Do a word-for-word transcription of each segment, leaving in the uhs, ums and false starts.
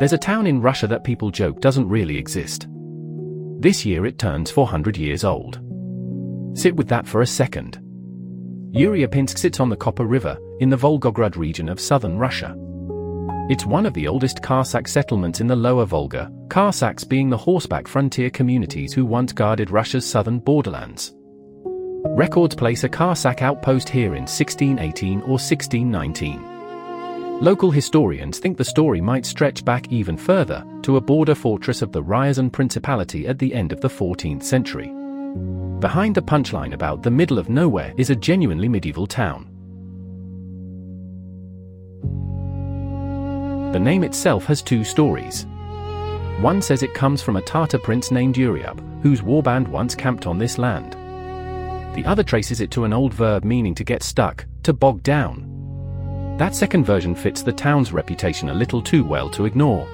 There's a town in Russia that people joke doesn't really exist. This year it turns four hundred years old. Sit with that for a second. Uryupinsk sits on the Koper River, in the Volgograd region of southern Russia. It's one of the oldest Cossack settlements in the lower Volga, Cossacks being the horseback frontier communities who once guarded Russia's southern borderlands. Records place a Cossack outpost here in sixteen eighteen or sixteen nineteen. Local historians think the story might stretch back even further, to a border fortress of the Ryazan Principality at the end of the fourteenth century. Behind the punchline about the middle of nowhere is a genuinely medieval town. The name itself has two stories. One says it comes from a Tatar prince named Yuryab, whose warband once camped on this land. The other traces it to an old verb meaning to get stuck, to bog down. That second version fits the town's reputation a little too well to ignore.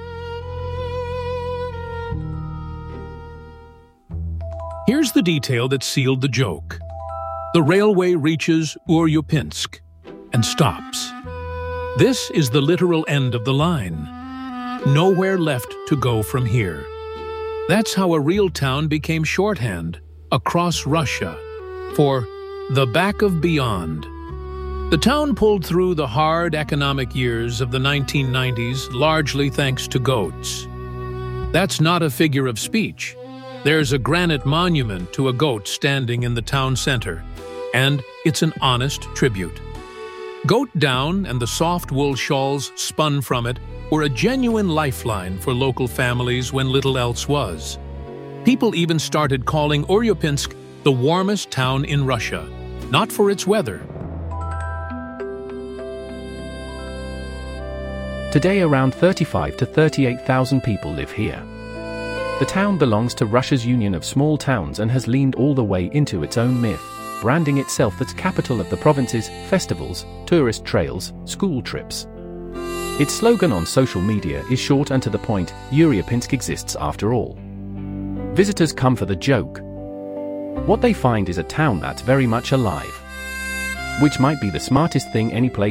Here's the detail that sealed the joke. The railway reaches Uryupinsk and stops. This is the literal end of the line. Nowhere left to go from here. That's how a real town became shorthand across Russia for the back of beyond. The town pulled through the hard economic years of the nineteen nineties largely thanks to goats. That's not a figure of speech. There's a granite monument to a goat standing in the town center, and it's an honest tribute. Goat down and the soft wool shawls spun from it were a genuine lifeline for local families when little else was. People even started calling Uryupinsk the warmest town in Russia, not for its weather. Today around thirty-five to thirty-eight thousand people live here. The town belongs to Russia's Union of Small Towns and has leaned all the way into its own myth, branding itself the capital of the provinces, festivals, tourist trails, school trips. Its slogan on social media is short and to the point: Uryupinsk exists after all. Visitors come for the joke. What they find is a town that's very much alive. Which might be the smartest thing any place